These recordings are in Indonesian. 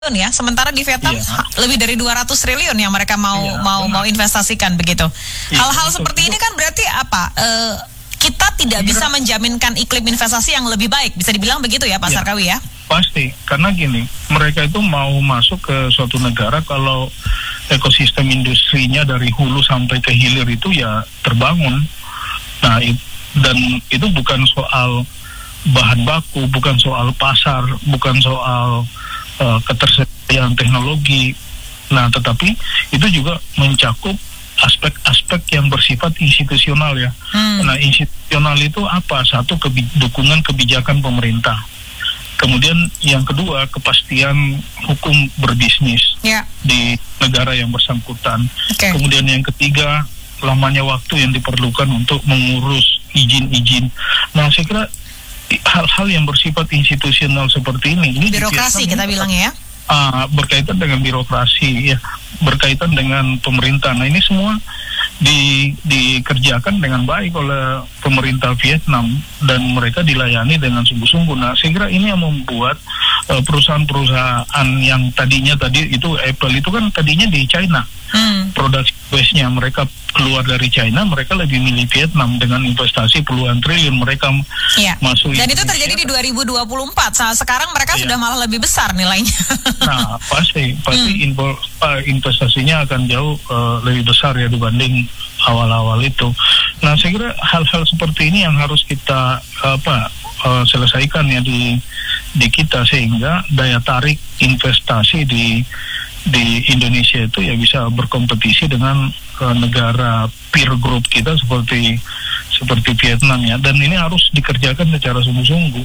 ya, sementara di Vietnam lebih dari 200 triliun yang mereka mau investasikan begitu. Hal-hal seperti ini kan berarti apa? Kita tidak bisa menjaminkan iklim investasi yang lebih baik, bisa dibilang begitu ya, Pak Sarkawi ya? Pasti, karena gini, mereka itu mau masuk ke suatu negara kalau ekosistem industrinya dari hulu sampai ke hilir itu ya terbangun. Nah, dan itu bukan soal bahan baku, bukan soal pasar, bukan soal ketersediaan teknologi. Nah, tetapi itu juga mencakup aspek-aspek yang bersifat institusional ya. Nah, institusional itu apa? Satu, dukungan kebijakan pemerintah. Kemudian yang kedua, kepastian hukum berbisnis di negara yang bersangkutan. Kemudian yang ketiga, lamanya waktu yang diperlukan untuk mengurus izin-izin. Nah, saya kira hal-hal yang bersifat institusional seperti ini birokrasi kita bilangnya ya, berkaitan dengan birokrasi ya, berkaitan dengan pemerintah. Nah, ini semua dikerjakan dengan baik oleh pemerintah Vietnam dan mereka dilayani dengan sungguh-sungguh. Nah, saya kira ini yang membuat perusahaan-perusahaan yang tadi itu Apple itu kan tadinya di China, produksi base-nya mereka keluar dari China, mereka lebih milih Vietnam dengan investasi puluhan triliun mereka masuk. Dan itu terjadi di 2024. Sekarang mereka sudah malah lebih besar nilainya. Nah, pasti investasinya akan jauh lebih besar ya dibanding awal-awal itu. Nah, saya kira hal-hal seperti ini yang harus kita selesaikan ya di kita, sehingga daya tarik investasi di Indonesia itu ya bisa berkompetisi dengan negara peer group kita seperti Vietnam ya, dan ini harus dikerjakan secara sungguh-sungguh.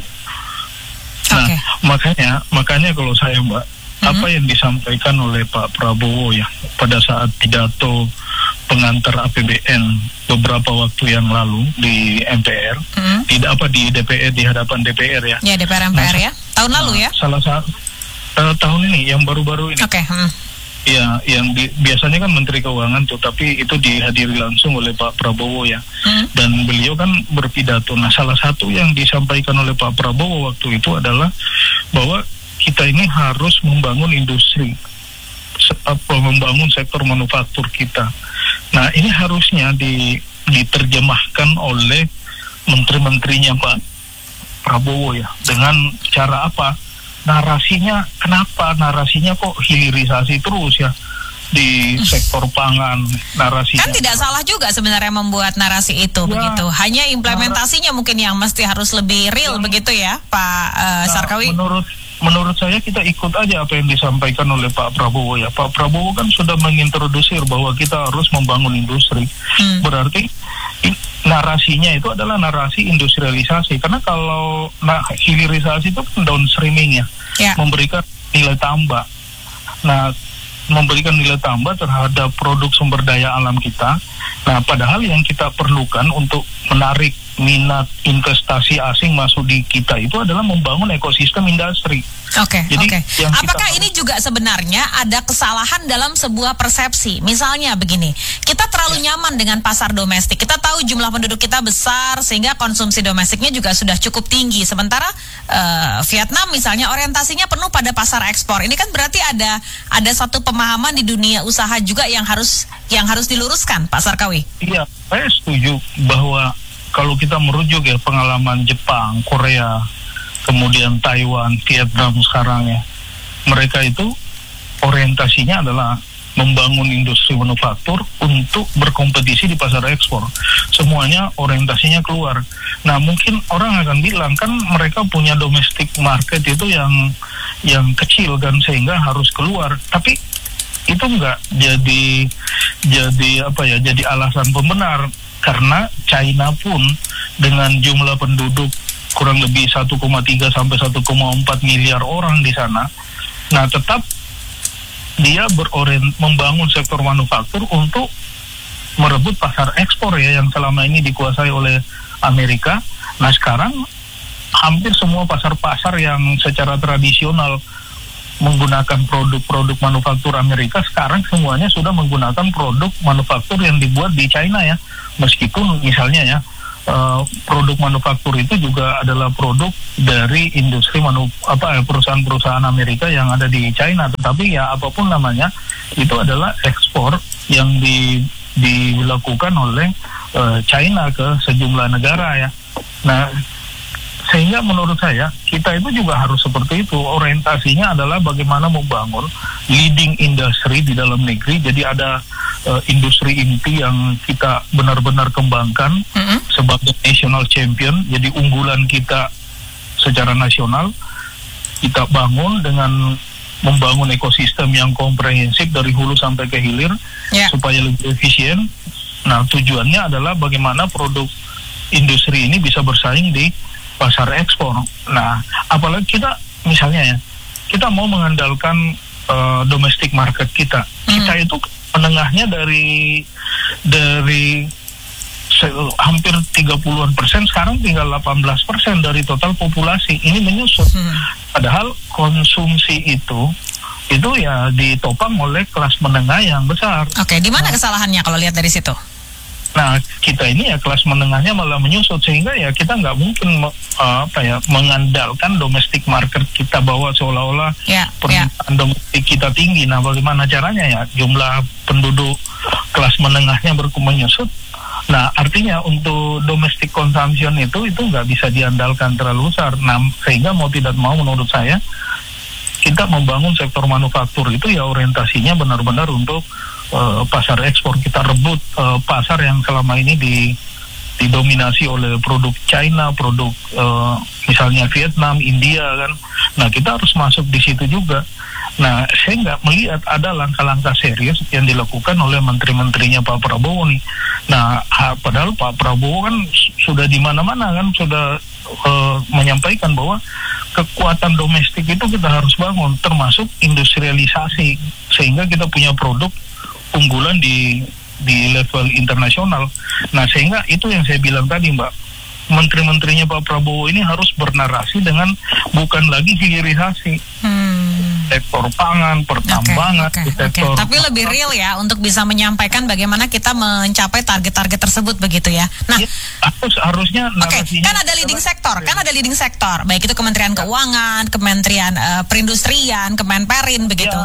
Nah, makanya kalau saya Mbak, apa yang disampaikan oleh Pak Prabowo ya pada saat pidato pengantar APBN beberapa waktu yang lalu di MPR, di DPR, di hadapan DPR ya. Ya, DPR MPR ya. Tahun lalu ya. Salah satu tahun ini yang baru-baru ini. Ya, yang biasanya kan Menteri Keuangan tuh, tapi itu dihadiri langsung oleh Pak Prabowo ya. Dan beliau kan berpidato. Nah, salah satu yang disampaikan oleh Pak Prabowo waktu itu adalah bahwa kita ini harus membangun industri, membangun sektor manufaktur kita. Nah, ini harusnya diterjemahkan oleh menteri-menterinya Pak Prabowo ya. Dengan cara apa? Narasinya, kenapa narasinya kok hilirisasi terus ya di sektor pangan, narasinya. Kan tidak salah juga sebenarnya membuat narasi itu begitu. Hanya implementasinya mungkin yang mesti harus lebih real begitu ya, Pak Sarkawi. Menurut saya kita ikut aja apa yang disampaikan oleh Pak Prabowo ya. Pak Prabowo kan sudah mengintrodusir bahwa kita harus membangun industri. Berarti narasinya itu adalah narasi industrialisasi. Karena kalau hilirisasi itu downstreaming ya, memberikan nilai tambah. Nah, memberikan nilai tambah terhadap produk sumber daya alam kita. Nah, padahal yang kita perlukan untuk menarik minat investasi asing masuk di kita itu adalah membangun ekosistem industri. Apakah ini juga sebenarnya ada kesalahan dalam sebuah persepsi? Misalnya begini, kita terlalu nyaman dengan pasar domestik. Kita tahu jumlah penduduk kita besar sehingga konsumsi domestiknya juga sudah cukup tinggi. Sementara Vietnam misalnya orientasinya penuh pada pasar ekspor. Ini kan berarti ada satu pemahaman di dunia usaha juga yang harus diluruskan, Pak Sarkawi. Iya, saya setuju bahwa kalau kita merujuk ya pengalaman Jepang, Korea, kemudian Taiwan, Vietnam sekarang ya, mereka itu orientasinya adalah membangun industri manufaktur untuk berkompetisi di pasar ekspor. Semuanya orientasinya keluar. Nah, mungkin orang akan bilang kan mereka punya domestic market itu yang kecil kan, sehingga harus keluar. Tapi itu enggak jadi alasan pembenar. Karena China pun dengan jumlah penduduk kurang lebih 1,3 sampai 1,4 miliar orang di sana, nah tetap dia membangun sektor manufaktur untuk merebut pasar ekspor ya yang selama ini dikuasai oleh Amerika. Nah, sekarang hampir semua pasar-pasar yang secara tradisional menggunakan produk-produk manufaktur Amerika sekarang semuanya sudah menggunakan produk manufaktur yang dibuat di China ya. Meskipun misalnya ya produk manufaktur itu juga adalah produk dari industri perusahaan-perusahaan Amerika yang ada di China. Tetapi ya apapun namanya, itu adalah ekspor yang dilakukan oleh China ke sejumlah negara ya. Nah, sehingga menurut saya kita itu juga harus seperti itu. Orientasinya adalah bagaimana membangun leading industry di dalam negeri. Jadi ada industri inti yang kita benar-benar kembangkan sebagai national champion. Jadi unggulan kita secara nasional kita bangun dengan membangun ekosistem yang komprehensif dari hulu sampai ke hilir supaya lebih efisien. Nah, tujuannya adalah bagaimana produk industri ini bisa bersaing di pasar ekspor. Nah, apalagi kita misalnya ya, kita mau mengandalkan domestic market kita. Kita itu menengahnya dari hampir 30% sekarang tinggal 18% dari total populasi. Ini menyusut. Padahal konsumsi itu ya ditopang oleh kelas menengah yang besar. Oke, di mana kesalahannya kalau lihat dari situ? Nah, kita ini ya kelas menengahnya malah menyusut, sehingga ya kita nggak mungkin mengandalkan domestic market kita bahwa seolah-olah permintaan domestik kita tinggi. Nah, bagaimana caranya ya? Jumlah penduduk kelas menengahnya menyusut. Nah, artinya untuk domestic consumption itu nggak bisa diandalkan terlalu besar. Nah, sehingga mau tidak mau menurut saya kita membangun sektor manufaktur itu ya orientasinya benar-benar untuk pasar ekspor. Kita rebut pasar yang selama ini didominasi oleh produk China, produk misalnya Vietnam, India kan. Nah, kita harus masuk di situ juga. Nah, saya nggak melihat ada langkah-langkah serius yang dilakukan oleh menteri-menterinya Pak Prabowo nih. Nah, padahal Pak Prabowo kan sudah di mana-mana kan sudah menyampaikan bahwa kekuatan domestik itu kita harus bangun, termasuk industrialisasi, sehingga kita punya produk unggulan di level internasional. Nah, sehingga itu yang saya bilang tadi, Mbak, menteri-menterinya Pak Prabowo ini harus bernarasi dengan bukan lagi hilirisasi sektor pangan, pertambangan, sektor. Tapi lebih real ya untuk bisa menyampaikan bagaimana kita mencapai target-target tersebut begitu ya. Nah, ya, harusnya kan ada leading sektor, baik itu Kementerian Keuangan, Kementerian Perindustrian, Kemenperin begitu.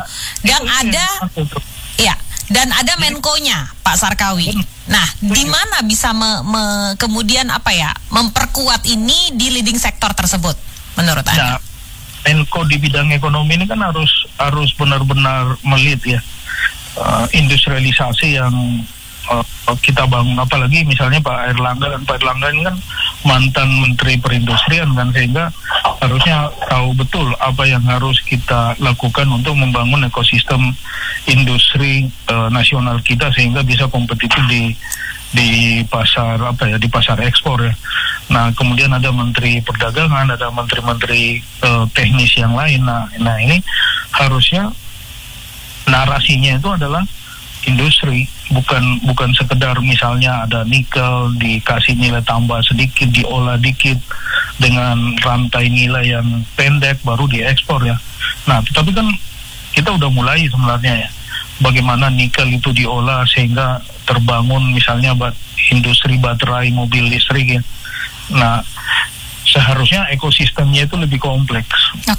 Dan ada Menko-nya Pak Sarkawi. Nah, di mana bisa kemudian memperkuat ini di leading sektor tersebut menurut Anda? Menko di bidang ekonomi ini kan harus benar-benar melit ya industrialisasi yang kita bangun, apalagi misalnya Pak Erlangga ini kan mantan Menteri Perindustrian kan, sehingga harusnya tahu betul apa yang harus kita lakukan untuk membangun ekosistem industri nasional kita sehingga bisa kompetitif di pasar di pasar ekspor ya. Nah, kemudian ada Menteri Perdagangan, ada menteri-menteri teknis yang lain. Nah ini harusnya narasinya itu adalah industri, bukan sekedar misalnya ada nikel dikasih nilai tambah sedikit, diolah dikit dengan rantai nilai yang pendek baru diekspor ya. Nah, tetapi kan kita udah mulai sebenarnya ya, bagaimana nikel itu diolah sehingga terbangun misalnya industri baterai mobil listrik ya. Nah, seharusnya ekosistemnya itu lebih kompleks.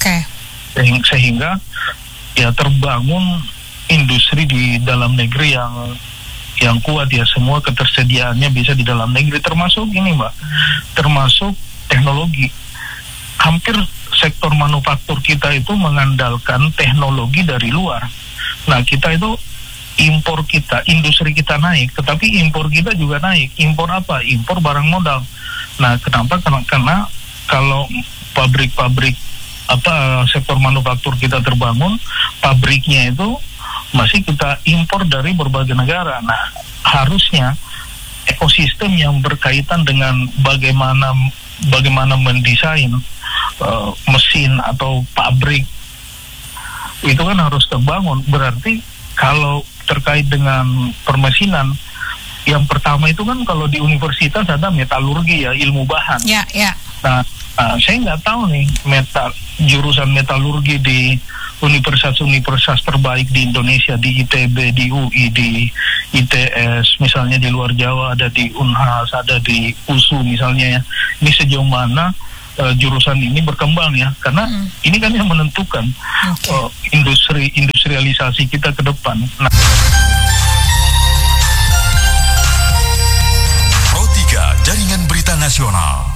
Sehingga ya terbangun industri di dalam negeri yang kuat ya, semua ketersediaannya bisa di dalam negeri, termasuk ini Mbak, termasuk teknologi. Hampir sektor manufaktur kita itu mengandalkan teknologi dari luar. Nah, kita itu impor kita, industri kita naik, tetapi impor kita juga naik. Impor apa? Impor barang modal. Nah, kenapa? Karena kalau pabrik-pabrik sektor manufaktur kita terbangun, pabriknya itu masih kita impor dari berbagai negara. Nah, harusnya ekosistem yang berkaitan dengan bagaimana mendesain mesin atau pabrik itu kan harus terbangun. Berarti kalau terkait dengan permesinan, yang pertama itu kan kalau di universitas ada metalurgi ya, ilmu bahan. Nah, saya nggak tahu nih jurusan metalurgi di universitas terbaik di Indonesia, di ITB, di UI, di ITS, misalnya di luar Jawa ada di Unhas, ada di USU misalnya ya. Ini sejauh mana jurusan ini berkembang ya, karena ini kan yang menentukan industrialisasi kita ke depan. Pro 3 Jaringan Berita Nasional.